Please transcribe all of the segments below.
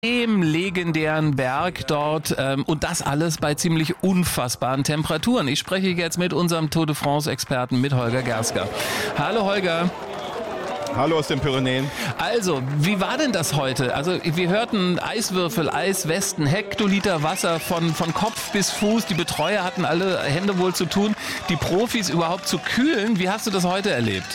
Dem legendären Berg dort und das alles bei ziemlich unfassbaren Temperaturen. Ich spreche jetzt mit unserem Tour de France-Experten, mit Holger Gersker. Hallo Holger. Hallo aus den Pyrenäen. Also, wie war denn das heute? Also, wir hörten Eiswürfel, Eiswesten, Hektoliter Wasser von Kopf bis Fuß. Die Betreuer hatten alle Hände wohl zu tun, die Profis überhaupt zu kühlen. Wie hast du das heute erlebt?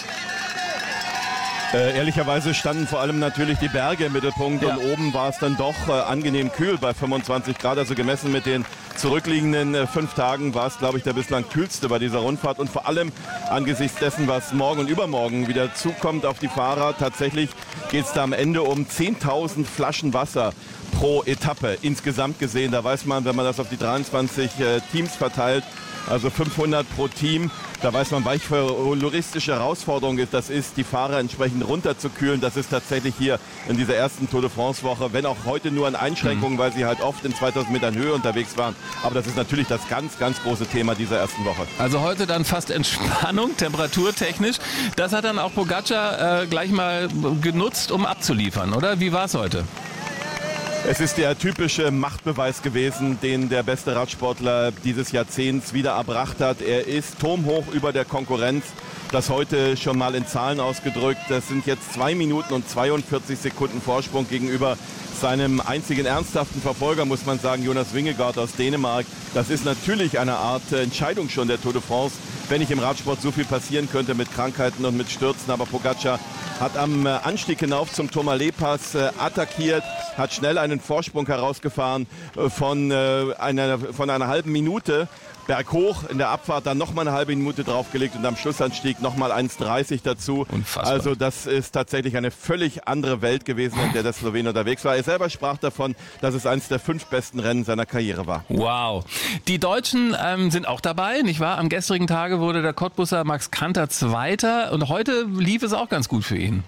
Ehrlicherweise standen vor allem natürlich die Berge im Mittelpunkt und oben war es dann doch angenehm kühl bei 25 Grad. Also gemessen mit den zurückliegenden 5 Tagen war es, glaube ich, der bislang kühlste bei dieser Rundfahrt. Und vor allem angesichts dessen, was morgen und übermorgen wieder zukommt auf die Fahrer. Tatsächlich geht es da am Ende um 10.000 Flaschen Wasser pro Etappe insgesamt gesehen. Da weiß man, wenn man das auf die 23 Teams verteilt, also 500 pro Team. Da weiß man, welche logistische Herausforderung das ist, die Fahrer entsprechend runterzukühlen. Das ist tatsächlich hier in dieser ersten Tour de France Woche, wenn auch heute nur an Einschränkungen, weil sie halt oft in 2000 Metern Höhe unterwegs waren. Aber das ist natürlich das ganz, ganz große Thema dieser ersten Woche. Also heute dann fast Entspannung, temperaturtechnisch. Das hat dann auch Pogacar gleich mal genutzt, um abzuliefern, oder? Wie war es heute? Es ist der typische Machtbeweis gewesen, den der beste Radsportler dieses Jahrzehnts wieder erbracht hat. Er ist turmhoch über der Konkurrenz. Das heute schon mal in Zahlen ausgedrückt. Das sind jetzt 2 Minuten und 42 Sekunden Vorsprung gegenüber seinem einzigen ernsthaften Verfolger, muss man sagen, Jonas Vingegaard aus Dänemark. Das ist natürlich eine Art Entscheidung schon der Tour de France, wenn nicht im Radsport so viel passieren könnte mit Krankheiten und mit Stürzen. Aber Pogacar hat am Anstieg hinauf zum Tourmalet-Pass attackiert, hat schnell einen Vorsprung herausgefahren von einer halben Minute. Berghoch in der Abfahrt dann nochmal eine halbe Minute draufgelegt und am Schlussanstieg nochmal 1,30 dazu. Unfassbar. Also das ist tatsächlich eine völlig andere Welt gewesen, in der der Slowene unterwegs war. Er selber sprach davon, dass es eines der 5 besten Rennen seiner Karriere war. Wow. Die Deutschen sind auch dabei, nicht wahr? Am gestrigen Tage wurde der Cottbusser Max Kanter Zweiter und heute lief es auch ganz gut für ihn.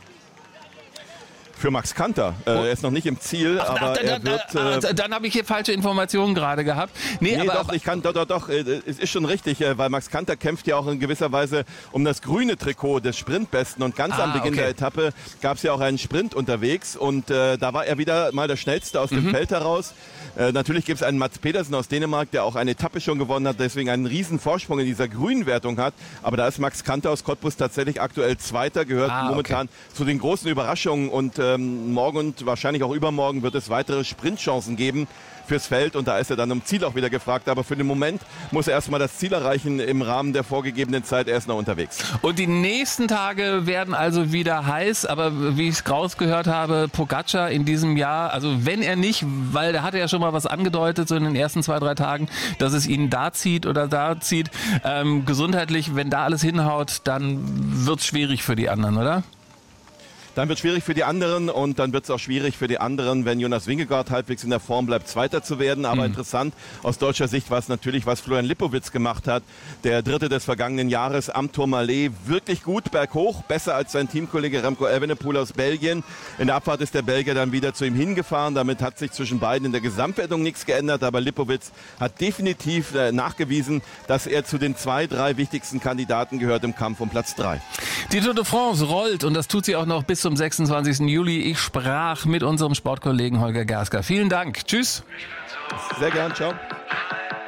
Für Max Kanter. Er ist noch nicht im Ziel, aber er wird... dann habe ich hier falsche Informationen gerade gehabt. Doch, es ist schon richtig, weil Max Kanter kämpft ja auch in gewisser Weise um das grüne Trikot des Sprintbesten und ganz am Beginn der Etappe gab es ja auch einen Sprint unterwegs und da war er wieder mal der Schnellste aus dem Feld heraus. Natürlich gibt es einen Mats Pedersen aus Dänemark, der auch eine Etappe schon gewonnen hat, deswegen einen riesen Vorsprung in dieser grünen Wertung hat, aber da ist Max Kanter aus Cottbus tatsächlich aktuell Zweiter, gehört momentan zu den großen Überraschungen und morgen und wahrscheinlich auch übermorgen wird es weitere Sprintchancen geben fürs Feld und da ist er dann um Ziel auch wieder gefragt. Aber für den Moment muss er erstmal das Ziel erreichen im Rahmen der vorgegebenen Zeit. Er ist noch unterwegs. Und die nächsten Tage werden also wieder heiß, aber wie ich es rausgehört habe, Pogacar in diesem Jahr, also wenn er nicht, weil der hatte ja schon mal was angedeutet, so in den ersten 2, 3 Tagen, dass es ihn da zieht oder da zieht, gesundheitlich, wenn da alles hinhaut, dann wird es schwierig für die anderen, oder? Dann wird es schwierig für die anderen und dann wird es auch schwierig für die anderen, wenn Jonas Vingegaard halbwegs in der Form bleibt, Zweiter zu werden. Aber interessant aus deutscher Sicht war es natürlich, was Florian Lipowitz gemacht hat. Der Dritte des vergangenen Jahres am Tourmalet. Wirklich gut berghoch, besser als sein Teamkollege Remco Evenepoel aus Belgien. In der Abfahrt ist der Belgier dann wieder zu ihm hingefahren. Damit hat sich zwischen beiden in der Gesamtwertung nichts geändert. Aber Lipowitz hat definitiv nachgewiesen, dass er zu den 2, 3 wichtigsten Kandidaten gehört im Kampf um Platz 3. Die Tour de France rollt und das tut sie auch noch bis zum 26. Juli. Ich sprach mit unserem Sportkollegen Holger Gersker. Vielen Dank. Tschüss. Sehr gern. Ciao.